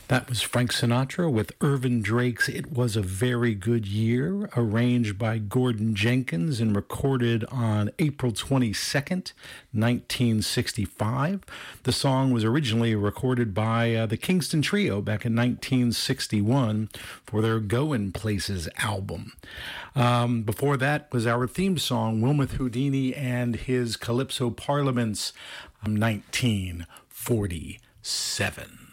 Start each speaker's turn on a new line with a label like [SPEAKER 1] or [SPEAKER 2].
[SPEAKER 1] That was Frank Sinatra with Irvin Drake's It Was a Very Good Year, arranged by Gordon Jenkins and recorded on April 22nd, 1965. The song was originally recorded by the Kingston Trio back in 1961 for their Goin' Places album. Before that was our theme song, Wilmoth Houdini and his Calypso Parliaments, 1947.